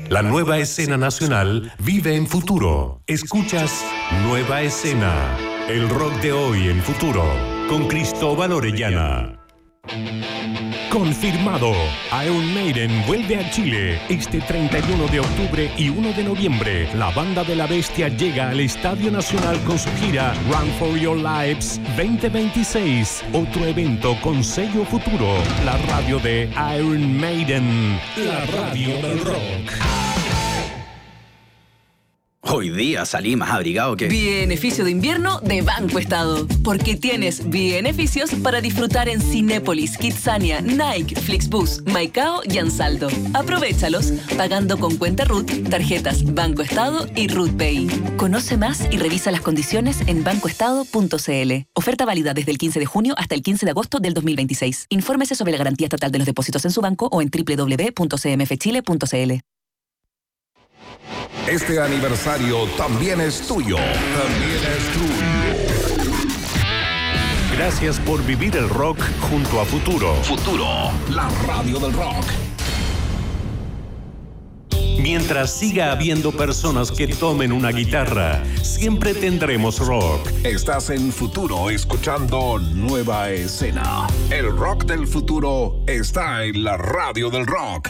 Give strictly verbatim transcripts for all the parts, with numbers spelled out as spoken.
La nueva escena nacional vive en Futuro. Escuchas Nueva Escena, el rock de hoy en Futuro, con Cristóbal Orellana. Confirmado, Iron Maiden vuelve a Chile este treinta y uno de octubre y uno de noviembre. La banda de la bestia llega al Estadio Nacional con su gira Run for Your Lives veinte veintiséis. Otro evento con sello Futuro, la radio de Iron Maiden, la radio del rock. Hoy día salí más abrigado que... Beneficio de invierno de Banco Estado. Porque tienes beneficios para disfrutar en Cinépolis, Kidzania, Nike, Flixbus, Maicao y Ansaldo. Aprovéchalos pagando con cuenta R U T, tarjetas Banco Estado y R U T Pay. Conoce más y revisa las condiciones en banco estado punto c l. Oferta válida desde el quince de junio hasta el quince de agosto del dos mil veintiséis. Infórmese sobre la garantía estatal de los depósitos en su banco o en doble u doble u doble u punto c m f chile punto c l. Este aniversario también es tuyo. También es tuyo. Gracias por vivir el rock junto a Futuro. Futuro, la radio del rock. Mientras siga habiendo personas que tomen una guitarra, siempre tendremos rock. Estás en Futuro escuchando Nueva Escena. El rock del futuro está en la radio del rock.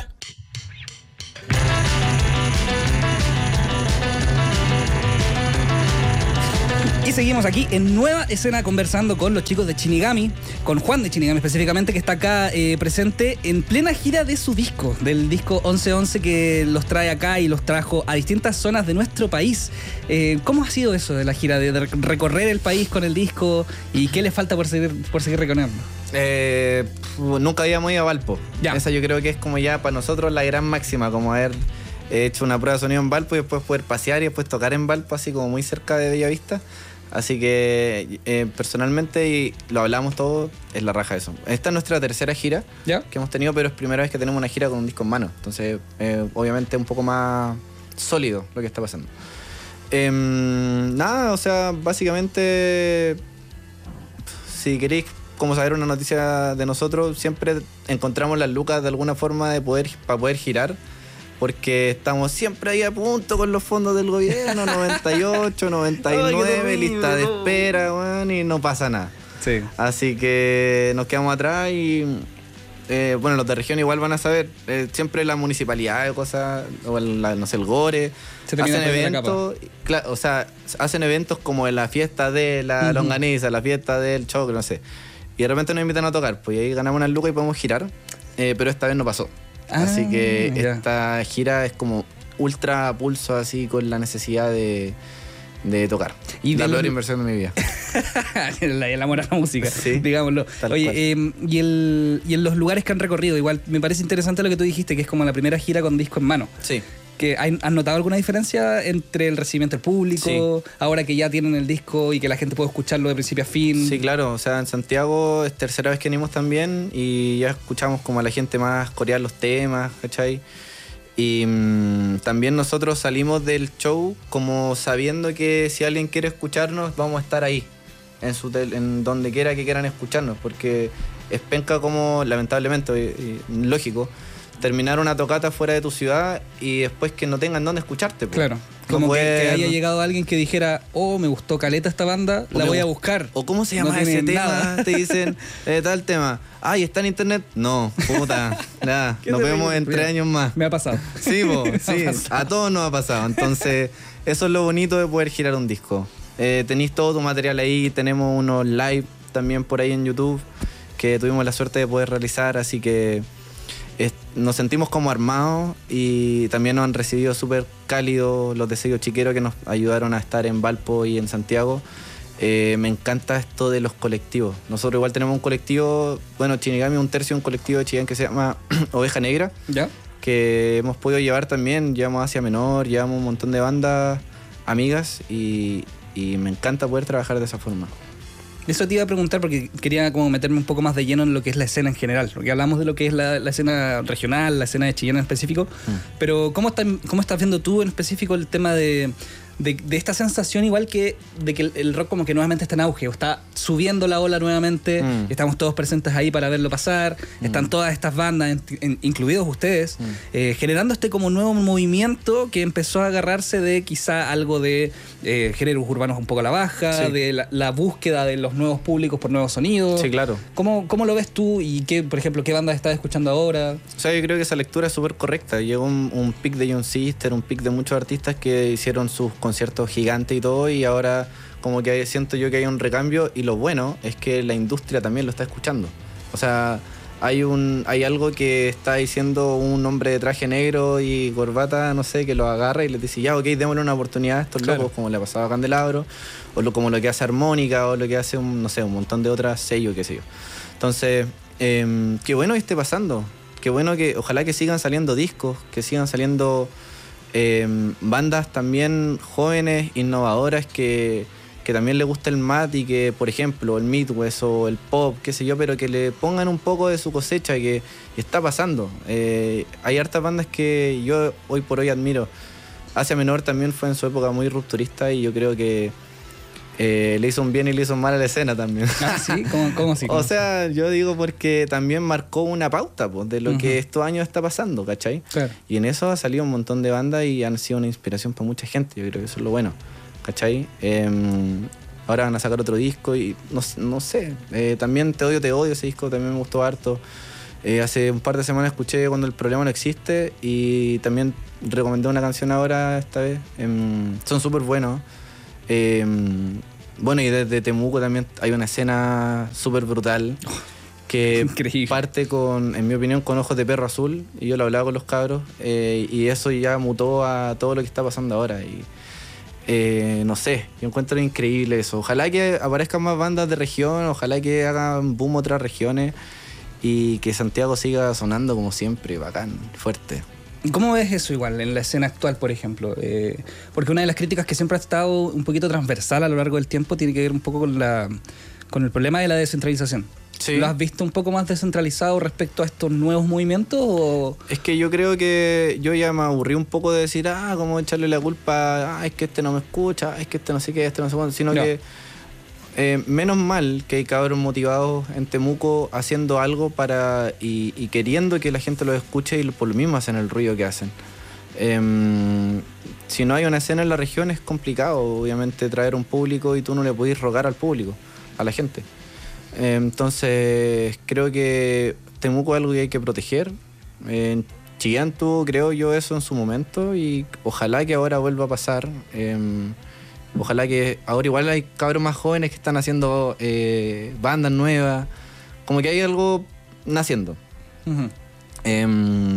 Y seguimos aquí en Nueva Escena conversando con los chicos de Shinigami, con Juan de Shinigami específicamente, que está acá eh, presente en plena gira de su disco, del disco once once, que los trae acá y los trajo a distintas zonas de nuestro país. Eh, ¿Cómo ha sido eso de la gira, de, de recorrer el país con el disco y qué le falta por seguir, por seguir recorriendo? Eh, nunca habíamos ido a Valpo. Ya. Esa yo creo que es como ya para nosotros la gran máxima, como haber hecho una prueba de sonido en Valpo y después poder pasear y después tocar en Valpo, así como muy cerca de Bellavista. Así que eh, personalmente, y lo hablamos todos, es la raja de eso. Esta es nuestra tercera gira ¿Ya? que hemos tenido, pero es primera vez que tenemos una gira con un disco en mano. Entonces, eh, obviamente, un poco más sólido lo que está pasando. Eh, nada, o sea, básicamente, si queréis como saber una noticia de nosotros, siempre encontramos las lucas de alguna forma de poder, para poder girar. Porque estamos siempre ahí a punto con los fondos del gobierno, noventa y ocho, noventa y nueve, Ay, lista de espera, bueno, y no pasa nada. Sí. Así que nos quedamos atrás y, eh, bueno, los de región igual van a saber, eh, siempre la municipalidad, cosas, o el, la, no sé, el Gore, hacen eventos, claro, o sea, hacen eventos como en la fiesta de la uh-huh. longaniza, la fiesta del choclo, no sé. Y de repente nos invitan a tocar, pues ahí ganamos una lucas y podemos girar, eh, pero esta vez no pasó. Ah, Así que ya. esta gira es como ultra pulso, así con la necesidad de, de tocar. Y la peor inversión de mi vida. el, el amor a la música, sí, digámoslo. Oye, eh, y, el, y en los lugares que han recorrido, igual me parece interesante lo que tú dijiste, que es como la primera gira con disco en mano. Sí. Que ¿Han notado alguna diferencia entre el recibimiento del público, sí. ahora que ya tienen el disco y que la gente puede escucharlo de principio a fin? Sí, claro. O sea, en Santiago es tercera vez que venimos también y ya escuchamos como a la gente más corear los temas, ¿cachai? Y mmm, también nosotros salimos del show como sabiendo que si alguien quiere escucharnos, vamos a estar ahí, en, su tel- en donde quiera que quieran escucharnos, porque es penca como, lamentablemente, y, y, lógico, terminar una tocata fuera de tu ciudad y después que no tengan dónde escucharte. Pues. Claro, como no que, puede... que haya llegado alguien que dijera, oh, me gustó caleta esta banda, o la voy a buscar. O cómo se llama no ese tema, te dicen, eh, tal tema. Ay, ¿está en internet? No, puta, nada, nos vemos en tres años más. Me ha pasado. Sí, po, sí, a todos nos ha pasado. Entonces, eso es lo bonito de poder girar un disco. Eh, tenéis todo tu material ahí, tenemos unos live también por ahí en YouTube que tuvimos la suerte de poder realizar, así que Es, nos sentimos como armados y también nos han recibido súper cálidos los de Sello Chiquero que nos ayudaron a estar en Valpo y en Santiago. Eh, me encanta esto de los colectivos. Nosotros igual tenemos un colectivo, bueno, Shinigami, un tercio de un colectivo de Chillán que se llama Oveja Negra, ¿ya? Que hemos podido llevar también, llevamos Asia Menor, llevamos un montón de bandas amigas y, y me encanta poder trabajar de esa forma. Eso te iba a preguntar porque quería como meterme un poco más de lleno en lo que es la escena en general, porque hablamos de lo que es la, la escena regional, la escena de Chillán en específico, mm. pero ¿cómo, está, ¿cómo estás viendo tú en específico el tema de, de, de esta sensación igual que de que el, el rock como que nuevamente está en auge, o está subiendo la ola nuevamente, mm. estamos todos presentes ahí para verlo pasar, mm. están todas estas bandas, en, en, incluidos ustedes, mm. eh, generando este como nuevo movimiento que empezó a agarrarse de quizá algo de eh, géneros urbanos un poco a la baja, sí. de la, la búsqueda de los nuevos públicos por nuevos sonidos. Sí, claro. ¿Cómo, cómo lo ves tú y qué, por ejemplo, qué bandas estás escuchando ahora? O sea, yo creo que esa lectura es súper correcta. Llegó un, un pic de Young Sister, un pic de muchos artistas que hicieron sus conciertos gigantes y todo, y ahora como que siento yo que hay un recambio, y lo bueno es que la industria también lo está escuchando. O sea, hay un hay algo que está diciendo un hombre de traje negro y corbata, no sé, que lo agarra y les dice, ya, ok, démosle una oportunidad a estos claro. locos, como le ha pasado a Candelabro, o lo, como lo que hace Armónica, o lo que hace, un, no sé, un montón de otras sellos, qué sé yo. Entonces, eh, qué bueno que esté pasando. Qué bueno que, ojalá que sigan saliendo discos, que sigan saliendo eh, bandas también jóvenes, innovadoras, que, que también les gusta el mat y que, por ejemplo, el Midwest o el pop, qué sé yo, pero que le pongan un poco de su cosecha, que está pasando. Eh, hay hartas bandas que yo hoy por hoy admiro. Asia Menor también fue en su época muy rupturista, y yo creo que Eh, le hizo un bien y le hizo un mal a la escena también. Ah, ¿sí? ¿Cómo, cómo así? ¿Cómo? O sea, yo digo porque también marcó una pauta pues, de lo uh-huh. que estos años está pasando, ¿cachai? Claro. Y en eso ha salido un montón de bandas y han sido una inspiración para mucha gente. Yo creo que eso es lo bueno, ¿cachai? Eh, ahora van a sacar otro disco y no, no sé. Eh, también Te Odio, Te Odio, ese disco también me gustó harto. Eh, hace un par de semanas escuché Cuando el Problema No Existe, y también recomendé una canción ahora esta vez. Eh, son súper buenos. Eh, bueno, y desde Temuco también hay una escena súper brutal que Increíble. parte con, en mi opinión, con Ojos de Perro Azul, y yo lo hablaba con los cabros, eh, y eso ya mutó a todo lo que está pasando ahora, y eh, no sé, yo encuentro increíble eso. Ojalá que aparezcan más bandas de región, ojalá que hagan boom otras regiones, y que Santiago siga sonando como siempre, bacán, fuerte. ¿Cómo ves eso igual en la escena actual, por ejemplo? Eh, porque una de las críticas que siempre ha estado un poquito transversal a lo largo del tiempo tiene que ver un poco con, la, con el problema de la descentralización. Sí. ¿Lo has visto un poco más descentralizado respecto a estos nuevos movimientos? O? Es que yo creo que yo ya me aburrí un poco de decir, ah, cómo echarle la culpa, ah, es que este no me escucha, es que este no sé qué, este no sé cuándo, sino no. que Eh, menos mal que hay cabros motivados en Temuco haciendo algo para y, y queriendo que la gente los escuche, y por lo mismo hacen el ruido que hacen. Eh, si no hay una escena en la región es complicado, obviamente, traer un público, y tú no le podés rogar al público, a la gente. Eh, entonces creo que Temuco es algo que hay que proteger. Eh, en Chillán tuvo, creo yo, eso en su momento, y ojalá que ahora vuelva a pasar. Eh, Ojalá que ahora igual hay cabros más jóvenes que están haciendo eh, bandas nuevas. Como que hay algo naciendo. Uh-huh. Eh,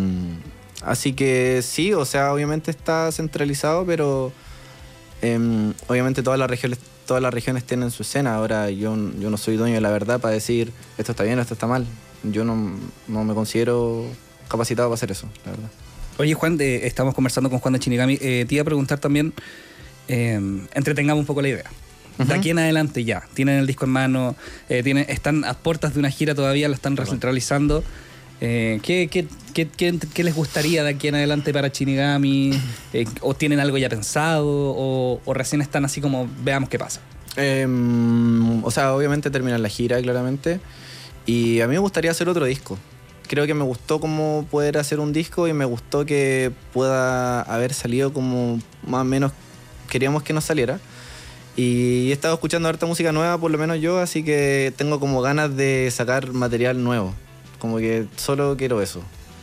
así que sí, o sea, obviamente está centralizado, pero eh, obviamente todas las regiones, todas las regiones tienen su escena. Ahora yo, yo no soy dueño de la verdad para decir esto está bien o esto está mal. Yo no, no me considero capacitado para hacer eso, la verdad. Oye, Juan, de, estamos conversando con Juan de Shinigami. Eh, te iba a preguntar también... Eh, entretengamos un poco la idea. Uh-huh. De aquí en adelante ya, tienen el disco en mano, eh, tienen, están a puertas de una gira todavía, lo están recentralizando. Eh, ¿qué, qué, qué, qué, ¿Qué les gustaría de aquí en adelante para Shinigami? Eh, ¿O tienen algo ya pensado? O, ¿O recién están así como veamos qué pasa? Eh, o sea, obviamente terminan la gira, claramente. Y a mí me gustaría hacer otro disco. Creo que me gustó como poder hacer un disco, y me gustó que pueda haber salido como más o menos queríamos que nos saliera. Y he estado escuchando harta música nueva, por lo menos yo, así que tengo como ganas de sacar material nuevo. Como que solo quiero eso.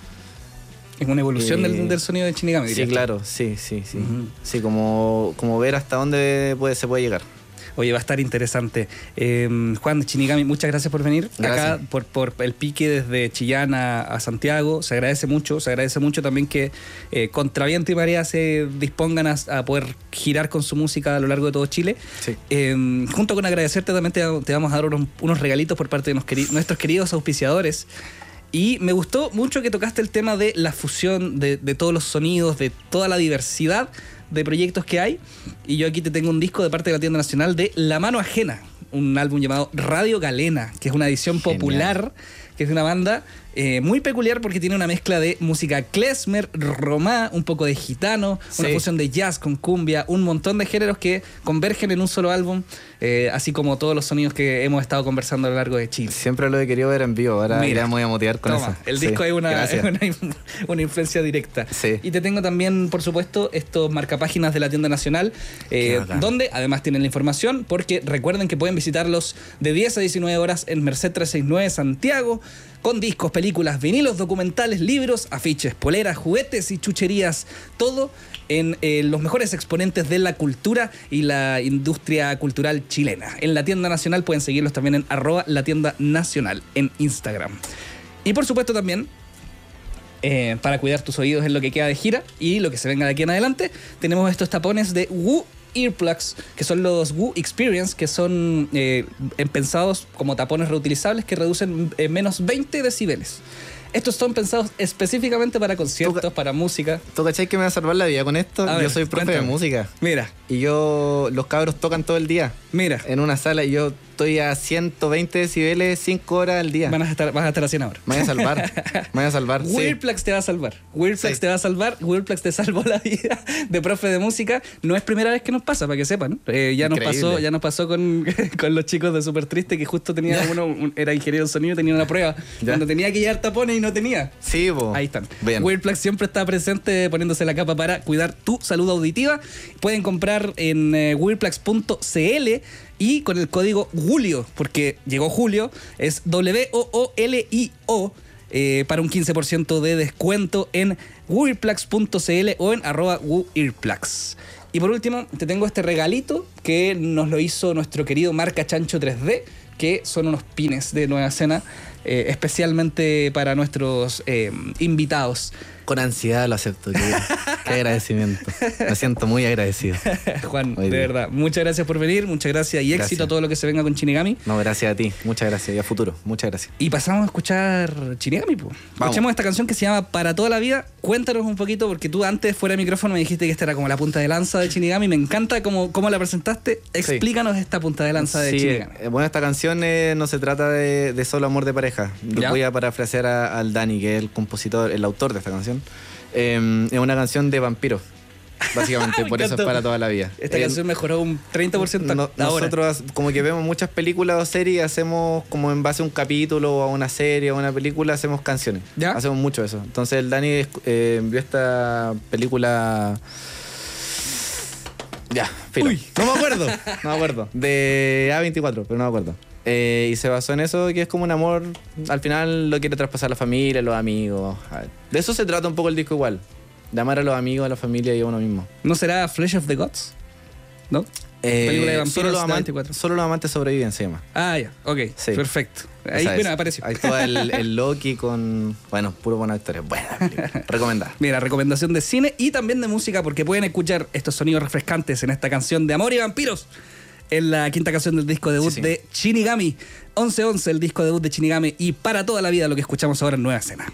Es una evolución eh, del, del sonido de Shinigami, diría. Sí, claro, sí, sí, sí. Uh-huh. Sí, como, como ver hasta dónde puede, se puede llegar. Oye, va a estar interesante. Eh, Juan de Shinigami, muchas gracias por venir gracias. acá, por, por el pique desde Chillán a, a Santiago. Se agradece mucho, se agradece mucho también que eh, contra viento y marea se dispongan a, a poder girar con su música a lo largo de todo Chile. Sí. Eh, junto con agradecerte también te, te vamos a dar unos, unos regalitos por parte de nuestros, nuestros queridos auspiciadores. Y me gustó mucho que tocaste el tema de la fusión de, de todos los sonidos, de toda la diversidad de proyectos que hay. Y yo aquí te tengo un disco de parte de la tienda nacional de La Mano Ajena, un álbum llamado Radio Galena, que es una edición Genial. popular, que es de una banda eh, muy peculiar porque tiene una mezcla de música klezmer, romá, un poco de gitano, sí. una fusión de jazz con cumbia, un montón de géneros que convergen en un solo álbum, eh, así como todos los sonidos que hemos estado conversando a lo largo de Chile. Siempre lo he querido ver en vivo, ahora Mira, ya me voy a motivar con toma, eso. El sí, disco es, una, es una, una influencia directa. Sí. Y te tengo también, por supuesto, estos marcapáginas de la tienda nacional, eh, donde además tienen la información, porque recuerden que pueden visitarlos de diez a diecinueve horas en Merced trescientos sesenta y nueve Santiago, con discos, películas, vinilos, documentales, libros, afiches, poleras, juguetes y chucherías, todo en eh, los mejores exponentes de la cultura y la industria cultural chilena. En la tienda nacional pueden seguirlos también en arroba la tienda nacional en Instagram. Y por supuesto también, eh, para cuidar tus oídos en lo que queda de gira y lo que se venga de aquí en adelante, tenemos estos tapones de Woo Earplugs, que son los Woo Experience, que son eh, pensados como tapones reutilizables que reducen eh, menos veinte decibeles. Estos son pensados específicamente para conciertos, ¿Tú, para música. ¿Tú cachai que me va a salvar la vida con esto? A yo ver, soy profe cuéntame. de música. Mira. Y yo, los cabros tocan todo el día. Mira. En una sala y yo estoy a ciento veinte decibeles cinco horas al día. Van a estar, vas a estar a cien ahora. Me voy a salvar. Me voy a salvar. Earplugs sí. te va a salvar. Earplugs sí. te va a salvar. Earplugs te salvó la vida de profe de música. No es primera vez que nos pasa, para que sepan. Eh, ya, nos pasó, ya nos pasó con, con los chicos de Súper Triste, que justo tenía uno, un, era ingeniero de sonido, tenía una prueba. ¿Ya? Cuando tenía que llevar tapones y no tenía. Sí, bo. Ahí están. Earplugs siempre está presente poniéndose la capa para cuidar tu salud auditiva. Pueden comprar en eh, earplugs punto c l y con el código Julio, porque llegó Julio, es W O O L I O, eh, para un quince por ciento de descuento en earplugs punto c l o en arroba earplugs. Y por último, te tengo este regalito que nos lo hizo nuestro querido Marca Chancho tres D, que son unos pines de Nueva Escena, eh, especialmente para nuestros eh, invitados. Con ansiedad lo acepto. Qué, qué agradecimiento. Me siento muy agradecido. Juan, Hoy de día. verdad, muchas gracias por venir, muchas gracias y gracias. éxito a todo lo que se venga con Shinigami. No, gracias a ti, muchas gracias y a futuro, muchas gracias. Y pasamos a escuchar Shinigami, pues. Escuchemos esta canción que se llama Para Toda la Vida. Cuéntanos un poquito, porque tú antes fuera de micrófono me dijiste que esta era como la punta de lanza de Shinigami. Me encanta cómo, cómo la presentaste. Explícanos sí. esta punta de lanza de sí, Shinigami. Eh, bueno, esta canción eh, no se trata de, de solo amor de pareja. ¿Ya? Voy a parafrasear a, al Dani, que es el compositor, el autor de esta canción. Eh, es una canción de vampiros, básicamente, por eso es Para Toda la Vida. Esta eh, canción mejoró un treinta por ciento no, Nosotros como que vemos muchas películas o series, hacemos como en base a un capítulo o a una serie o a una película, hacemos canciones. ¿Ya? Hacemos mucho eso. Entonces el Dani eh, vio esta película... Ya, filo. Uy. No me acuerdo, no me acuerdo. De A veinticuatro, pero no me acuerdo. Eh, y se basó en eso, que es como un amor, al final lo quiere traspasar a la familia, a los amigos. De eso se trata un poco el disco igual, de amar a los amigos, a la familia y a uno mismo. ¿No será Flesh of the Gods? ¿No? Eh, Película de vampiros, solo, los amantes, solo los amantes sobreviven, se llama. Ah, ya, ok, sí. Perfecto. Ahí bueno, apareció. Ahí está el, el Loki con, bueno, puro buenos actores. Buena película, recomendada. Mira, recomendación de cine y también de música, porque pueden escuchar estos sonidos refrescantes en esta canción de Amor y Vampiros, en la quinta canción del disco debut sí, sí. de Shinigami. once once, el disco debut de Shinigami, y Para Toda la Vida, lo que escuchamos ahora en Nueva Escena.